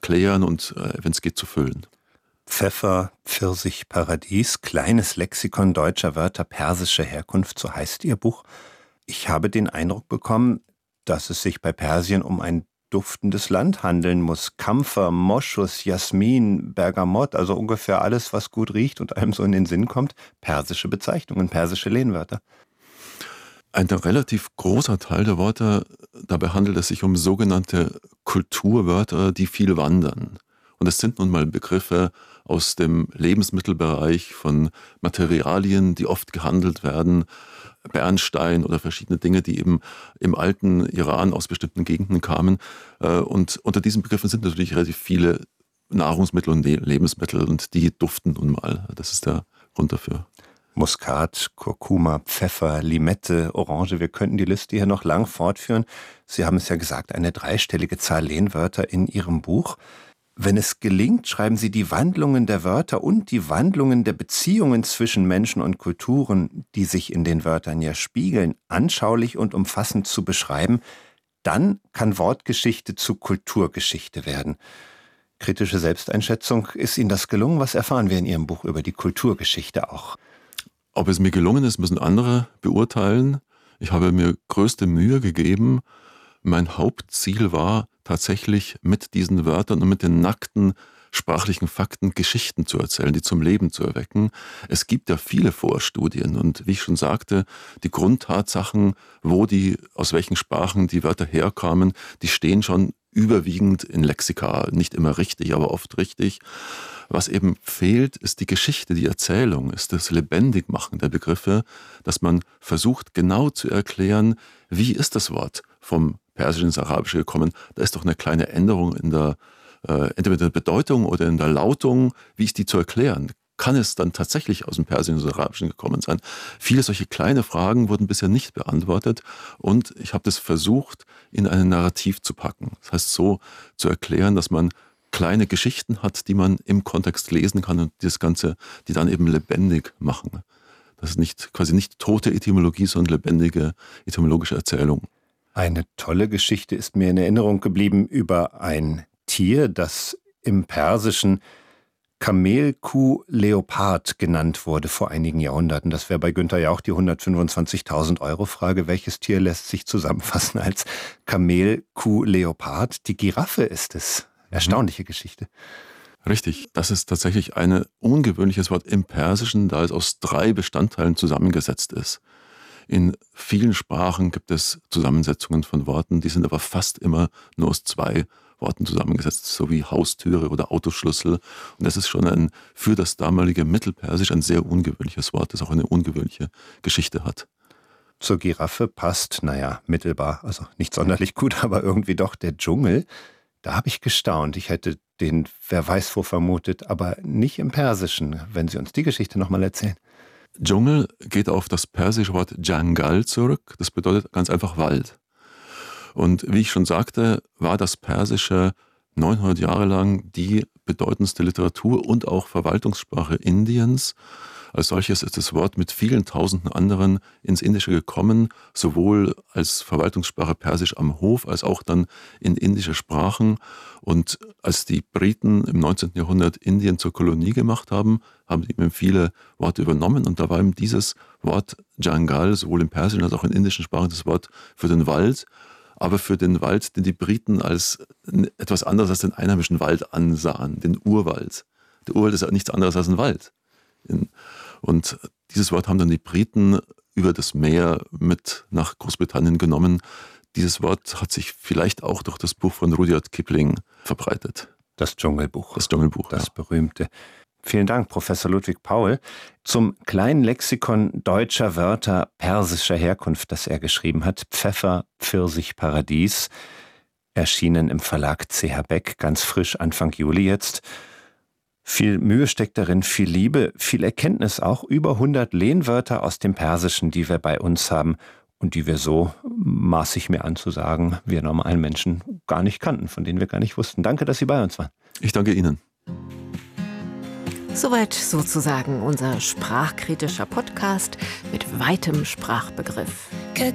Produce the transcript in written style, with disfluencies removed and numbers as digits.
erklären und, wenn es geht, zu füllen. Pfeffer, Pfirsich, Paradies, kleines Lexikon deutscher Wörter persischer Herkunft, so heißt Ihr Buch. Ich habe den Eindruck bekommen, dass es sich bei Persien um ein duftendes Land handeln muss. Kampfer, Moschus, Jasmin, Bergamott, also ungefähr alles, was gut riecht und einem so in den Sinn kommt. Persische Bezeichnungen, persische Lehnwörter. Ein relativ großer Teil der Worte, dabei handelt es sich um sogenannte Kulturwörter, die viel wandern. Und es sind nun mal Begriffe aus dem Lebensmittelbereich von Materialien, die oft gehandelt werden, Bernstein oder verschiedene Dinge, die eben im alten Iran aus bestimmten Gegenden kamen. Und unter diesen Begriffen sind natürlich relativ viele Nahrungsmittel und Lebensmittel und die duften nun mal. Das ist der Grund dafür. Muskat, Kurkuma, Pfeffer, Limette, Orange, wir könnten die Liste hier noch lang fortführen. Sie haben es ja gesagt, eine dreistellige Zahl Lehnwörter in Ihrem Buch. Wenn es gelingt, schreiben Sie, die Wandlungen der Wörter und die Wandlungen der Beziehungen zwischen Menschen und Kulturen, die sich in den Wörtern ja spiegeln, anschaulich und umfassend zu beschreiben, dann kann Wortgeschichte zu Kulturgeschichte werden. Kritische Selbsteinschätzung, ist Ihnen das gelungen? Was erfahren wir in Ihrem Buch über die Kulturgeschichte auch? Ob es mir gelungen ist, müssen andere beurteilen. Ich habe mir größte Mühe gegeben. Mein Hauptziel war tatsächlich mit diesen Wörtern und mit den nackten sprachlichen Fakten Geschichten zu erzählen, die zum Leben zu erwecken. Es gibt ja viele Vorstudien und wie ich schon sagte, die Grundtatsachen, aus welchen Sprachen die Wörter herkamen, die stehen schon überwiegend in Lexika. Nicht immer richtig, aber oft richtig. Was eben fehlt, ist die Geschichte, die Erzählung, ist das Lebendigmachen der Begriffe, dass man versucht genau zu erklären, wie ist das Wort vom Persischen ins Arabische gekommen. Da ist doch eine kleine Änderung in der entweder in der Bedeutung oder in der Lautung. Wie ist die zu erklären? Kann es dann tatsächlich aus dem Persischen ins Arabische gekommen sein? Viele solche kleine Fragen wurden bisher nicht beantwortet und ich habe das versucht, in ein Narrativ zu packen. Das heißt, so zu erklären, dass man kleine Geschichten hat, die man im Kontext lesen kann und das Ganze, die dann eben lebendig machen. Das ist quasi nicht tote Etymologie, sondern lebendige etymologische Erzählung. Eine tolle Geschichte ist mir in Erinnerung geblieben über ein Tier, das im Persischen Kamelkuh-Leopard genannt wurde vor einigen Jahrhunderten. Das wäre bei Günther Jauch die 125.000 € Frage. Welches Tier lässt sich zusammenfassen als Kamelkuh-Leopard? Die Giraffe ist es. Erstaunliche Geschichte. Richtig, das ist tatsächlich ein ungewöhnliches Wort im Persischen, da es aus 3 Bestandteilen zusammengesetzt ist. In vielen Sprachen gibt es Zusammensetzungen von Worten, die sind aber fast immer nur aus 2 Worten zusammengesetzt, so wie Haustüre oder Autoschlüssel. Und das ist schon für das damalige Mittelpersisch ein sehr ungewöhnliches Wort, das auch eine ungewöhnliche Geschichte hat. Zur Giraffe passt, mittelbar, also nicht sonderlich gut, aber irgendwie doch der Dschungel. Da habe ich gestaunt. Ich hätte den, wer weiß wo, vermutet, aber nicht im Persischen. Wenn Sie uns die Geschichte nochmal erzählen. Dschungel geht auf das persische Wort Jangal zurück. Das bedeutet ganz einfach Wald. Und wie ich schon sagte, war das Persische 900 Jahre lang die bedeutendste Literatur und auch Verwaltungssprache Indiens. Als solches ist das Wort mit vielen tausenden anderen ins Indische gekommen, sowohl als Verwaltungssprache Persisch am Hof, als auch dann in indische Sprachen. Und als die Briten im 19. Jahrhundert Indien zur Kolonie gemacht haben, haben die eben viele Worte übernommen. Und da war eben dieses Wort Jangal, sowohl im Persischen als auch in indischen Sprachen, das Wort für den Wald, aber für den Wald, den die Briten als etwas anderes als den einheimischen Wald ansahen, den Urwald. Der Urwald ist ja nichts anderes als ein Wald. Und dieses Wort haben dann die Briten über das Meer mit nach Großbritannien genommen. Dieses Wort hat sich vielleicht auch durch das Buch von Rudyard Kipling verbreitet. Das Dschungelbuch. Das Dschungelbuch, das berühmte. Vielen Dank, Professor Ludwig Paul. Zum kleinen Lexikon deutscher Wörter persischer Herkunft, das er geschrieben hat, Pfeffer, Pfirsich, Paradies, erschienen im Verlag CH Beck, ganz frisch, Anfang Juli jetzt. Viel Mühe steckt darin, viel Liebe, viel Erkenntnis auch. Über 100 Lehnwörter aus dem Persischen, die wir bei uns haben und die wir so, maß ich mir an zu sagen, wir normalen Menschen gar nicht kannten, von denen wir gar nicht wussten. Danke, dass Sie bei uns waren. Ich danke Ihnen. Soweit sozusagen unser sprachkritischer Podcast mit weitem Sprachbegriff.